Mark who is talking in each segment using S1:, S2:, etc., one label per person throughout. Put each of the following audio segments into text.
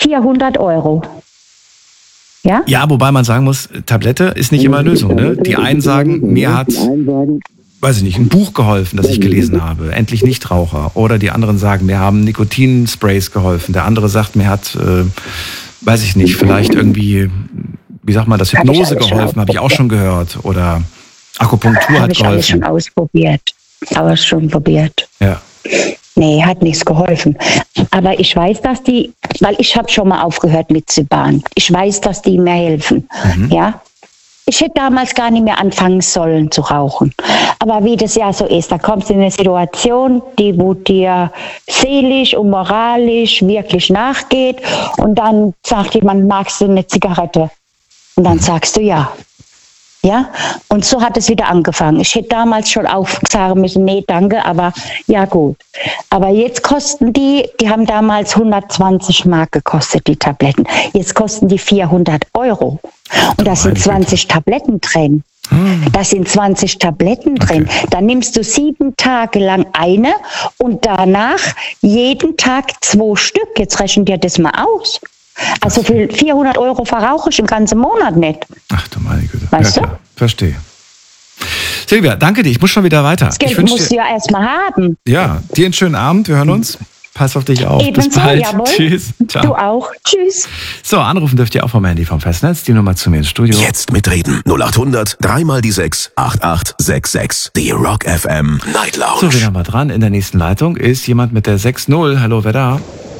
S1: 400 Euro. Ja?
S2: Ja, wobei man sagen muss, Tablette ist nicht immer Lösung. Ne? Die einen sagen, mir hat, weiß ich nicht, ein Buch geholfen, das ich gelesen habe, endlich Nichtraucher. Oder die anderen sagen, mir haben Nikotinsprays geholfen. Der andere sagt, mir hat, weiß ich nicht, vielleicht irgendwie, wie sagt man, das Hypnose geholfen, habe ich auch schon gehört. Oder Akupunktur hat geholfen. Habe ich alles
S1: schon ausprobiert. Aber schon probiert.
S2: Ja.
S1: Nee, hat nichts geholfen. Aber ich weiß, dass weil ich habe schon mal aufgehört mit Zyban. Ich weiß, dass die mir helfen. Ja. Ich hätte damals gar nicht mehr anfangen sollen zu rauchen. Aber wie das ja so ist, da kommst du in eine Situation, wo dir seelisch und moralisch wirklich nachgeht. Und dann sagt jemand, magst du eine Zigarette? Und dann sagst du ja. Ja, und so hat es wieder angefangen. Ich hätte damals schon sagen müssen, nee, danke, aber ja gut. Aber jetzt kosten die haben damals 120 Mark gekostet, die Tabletten. Jetzt kosten die 400 Euro. Und da sind 20 Tabletten drin. Da sind 20 Tabletten drin. Dann nimmst du 7 Tage lang eine und danach jeden Tag 2 Stück. Jetzt rechnen dir das mal aus. Also für 400 Euro verrauche ich im ganzen Monat nicht.
S2: Ach du meine Güte.
S1: Weißt du?
S2: Verstehe. Silvia, danke dir. Ich muss schon wieder weiter.
S1: Das Geld musst du ja erstmal haben.
S2: Ja, dir einen schönen Abend. Wir hören uns. Pass auf dich auf.
S1: Ebenso,
S2: bis bald.
S1: Jawohl.
S2: Tschüss. Ciao.
S1: Du auch. Tschüss.
S2: So, anrufen dürft ihr auch vom Handy vom Festnetz. Die Nummer zu mir ins Studio.
S3: Jetzt mitreden. 0800 3 die 6 8866. Die Rock FM Night Lounge.
S2: So, wieder mal dran. In der nächsten Leitung ist jemand mit der 6-0. Hallo, wer da?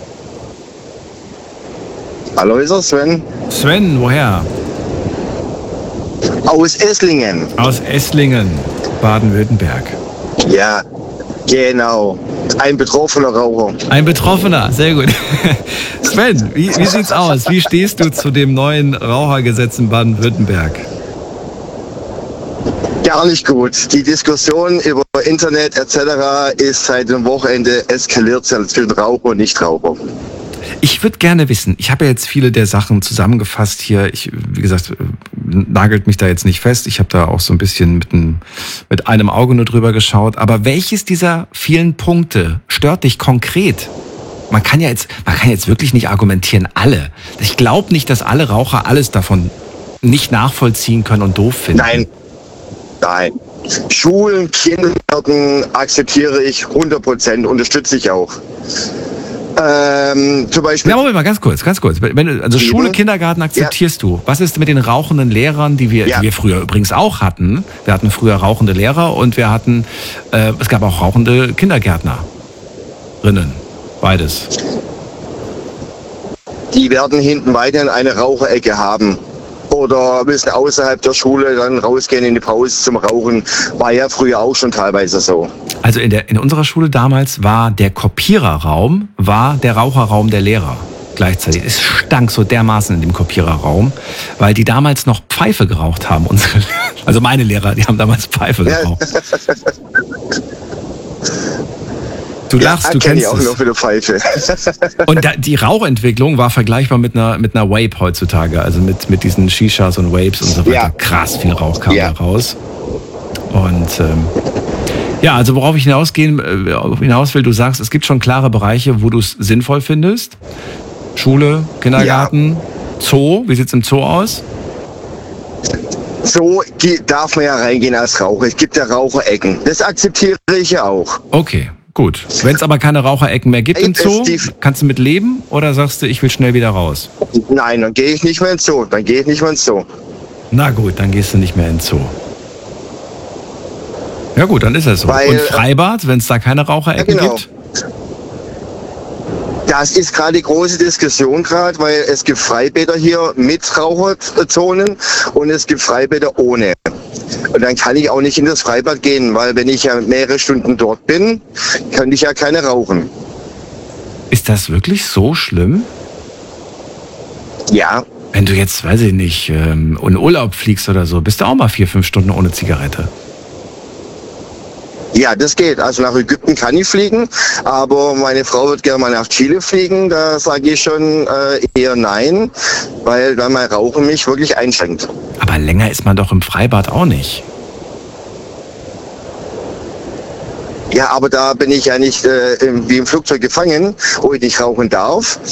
S4: Hallo, ist das Sven?
S2: Sven, woher?
S4: Aus Esslingen.
S2: Aus Esslingen, Baden-Württemberg.
S4: Ja, genau. Ein betroffener Raucher.
S2: Ein Betroffener, sehr gut. Sven, wie sieht's aus? Wie stehst du zu dem neuen Rauchergesetz in Baden-Württemberg?
S4: Gar nicht gut. Die Diskussion über Internet etc. ist seit dem Wochenende eskaliert zwischen Raucher und Nichtraucher.
S2: Ich würde gerne wissen, ich habe ja jetzt viele der Sachen zusammengefasst hier. Wie gesagt, nagelt mich da jetzt nicht fest. Ich habe da auch so ein bisschen mit einem Auge nur drüber geschaut. Aber welches dieser vielen Punkte stört dich konkret? Man kann jetzt wirklich nicht argumentieren, alle. Ich glaube nicht, dass alle Raucher alles davon nicht nachvollziehen können und doof finden.
S4: Nein. Schulen, Kindergärten akzeptiere ich 100%, unterstütze ich auch. Zum Beispiel.
S2: Ja, Moment mal, ganz kurz. Also Schule, Kindergarten akzeptierst du. Was ist mit den rauchenden Lehrern, die wir früher übrigens auch hatten? Wir hatten früher rauchende Lehrer und wir hatten, es gab auch rauchende Kindergärtnerinnen. Beides.
S4: Die werden hinten weiterhin eine Raucherecke haben. Oder müssen außerhalb der Schule dann rausgehen in die Pause zum Rauchen. War ja früher auch schon teilweise so.
S2: Also in unserer Schule damals war der Kopiererraum, der Raucherraum der Lehrer gleichzeitig. Es stank so dermaßen in dem Kopiererraum, weil die damals noch Pfeife geraucht haben. Also meine Lehrer, die haben damals Pfeife geraucht. Du lachst, du kennst
S4: ich auch noch für eine Pfeife.
S2: Und die Rauchentwicklung war vergleichbar mit einer Vape heutzutage, also mit diesen Shishas und Vapes und so weiter. Ja. Krass viel Rauch kam da raus. Und also worauf ich hinaus will, du sagst, es gibt schon klare Bereiche, wo du es sinnvoll findest. Schule, Kindergarten, Zoo. Wie sieht's im Zoo aus?
S4: So darf man ja reingehen als Raucher. Es gibt ja Raucherecken. Das akzeptiere ich ja auch.
S2: Okay. Gut. Wenn es aber keine Raucherecken mehr gibt im Zoo, kannst du mit leben oder sagst du, ich will schnell wieder raus?
S4: Nein, dann gehe ich nicht mehr ins Zoo.
S2: Na gut, dann gehst du nicht mehr ins Zoo. Ja gut, dann ist es so. Und Freibad, wenn es da keine Raucherecken gibt?
S4: Das ist gerade die große Diskussion weil es gibt Freibäder hier mit Raucherzonen und es gibt Freibäder ohne. Und dann kann ich auch nicht in das Freibad gehen, weil wenn ich ja mehrere Stunden dort bin, kann ich ja keine rauchen.
S2: Ist das wirklich so schlimm?
S4: Ja.
S2: Wenn du jetzt, weiß ich nicht, in Urlaub fliegst oder so, bist du auch mal 4-5 Stunden ohne Zigarette.
S4: Ja, das geht. Also nach Ägypten kann ich fliegen, aber meine Frau wird gerne mal nach Chile fliegen. Da sage ich schon eher nein, weil dann mein Rauchen mich wirklich einschränkt.
S2: Aber länger ist man doch im Freibad auch nicht.
S4: Ja, aber da bin ich ja nicht wie im Flugzeug gefangen, wo ich nicht rauchen darf,